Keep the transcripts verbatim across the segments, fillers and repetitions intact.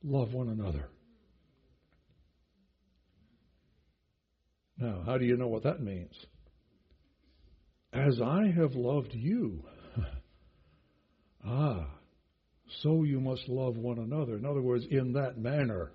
love one another. Now, how do you know what that means? As I have loved you, ah, so you must love one another. In other words, in that manner.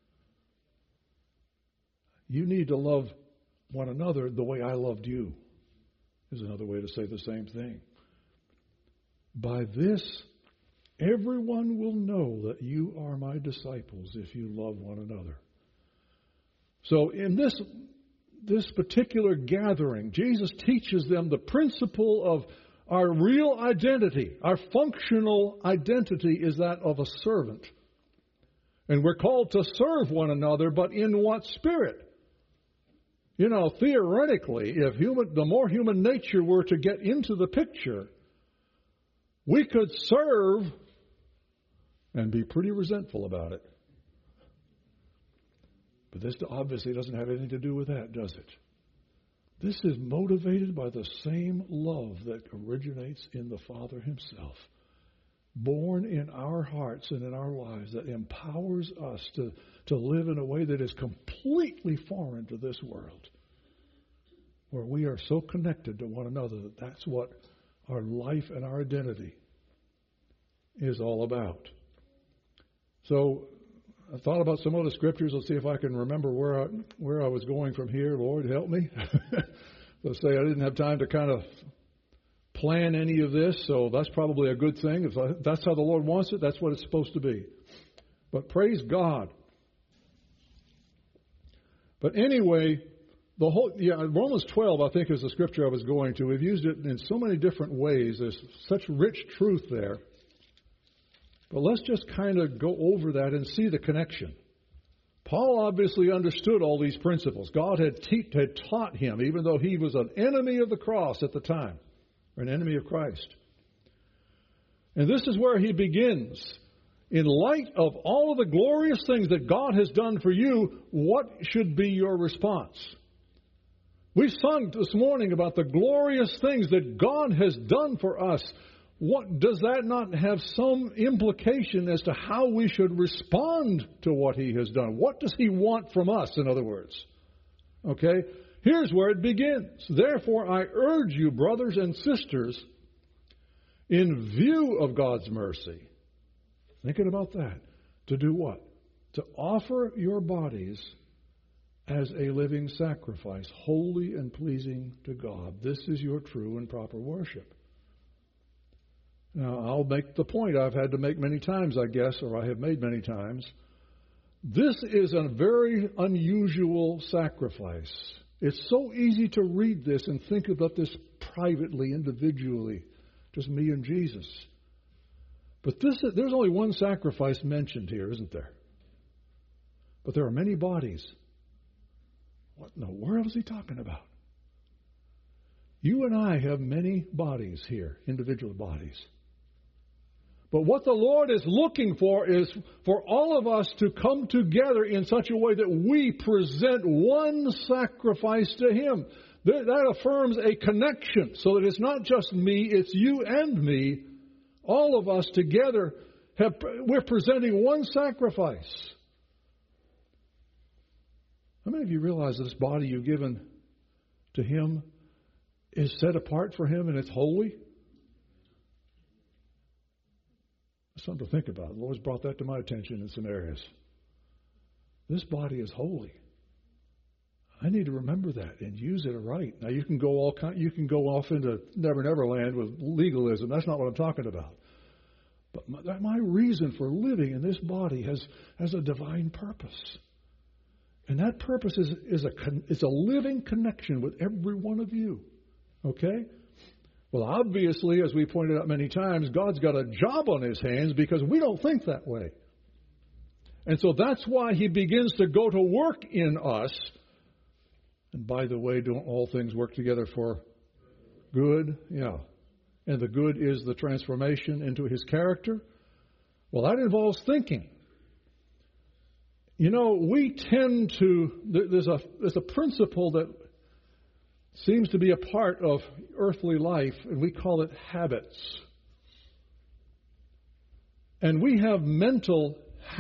You need to love one another the way I loved you, is another way to say the same thing. By this, everyone will know that you are my disciples if you love one another. So in this, this particular gathering, Jesus teaches them the principle of our real identity. Our functional identity is that of a servant. And we're called to serve one another, but in what spirit? You know, theoretically, if human, the more human nature were to get into the picture, we could serve and be pretty resentful about it. But this obviously doesn't have anything to do with that, does it? This is motivated by the same love that originates in the Father himself, born in our hearts and in our lives, that empowers us to, to live in a way that is completely foreign to this world, where we are so connected to one another that that's what our life and our identity is all about. So I thought about some other scriptures. Let's see if I can remember where I, where I was going from here. Lord, help me. Let's say I didn't have time to kind of plan any of this, so that's probably a good thing. If I, that's how the Lord wants it, that's what it's supposed to be. But praise God. But anyway, the whole yeah, Romans twelve, I think, is the scripture I was going to. We've used it in so many different ways. There's such rich truth there. But let's just kind of go over that and see the connection. Paul obviously understood all these principles. God had, te- had taught him, even though he was an enemy of the cross at the time, or an enemy of Christ. And this is where he begins. In light of all of the glorious things that God has done for you, what should be your response? We sung this morning about the glorious things that God has done for us. What does that not have some implication as to how we should respond to what he has done? What does he want from us, in other words? Okay? Here's where it begins. Therefore, I urge you, brothers and sisters, in view of God's mercy, thinking about that, to do what? To offer your bodies as a living sacrifice, holy and pleasing to God. This is your true and proper worship. Now, I'll make the point I've had to make many times, I guess, or I have made many times. This is a very unusual sacrifice. It's so easy to read this and think about this privately, individually, just me and Jesus. But this is, there's only one sacrifice mentioned here, isn't there? But there are many bodies. What in the world is he talking about? You and I have many bodies here, individual bodies. But what the Lord is looking for is for all of us to come together in such a way that we present one sacrifice to Him. That affirms a connection so that it's not just me, it's you and me. All of us together, have, we're presenting one sacrifice. How many of you realize that this body you've given to Him is set apart for Him and it's holy? That's something to think about. The Lord's brought that to my attention in some areas. This body is holy. I need to remember that and use it right. Now you can go all kind, you can go off into Never Never Land with legalism. That's not what I'm talking about. But my, my reason for living in this body has has a divine purpose, and that purpose is is a is a living connection with every one of you. Okay. Well, obviously, as we pointed out many times, God's got a job on His hands because we don't think that way. And so that's why He begins to go to work in us. And by the way, don't all things work together for good? Yeah. And the good is the transformation into His character. Well, that involves thinking. You know, we tend to, there's a, there's a principle that seems to be a part of earthly life, and we call it habits. And we have mental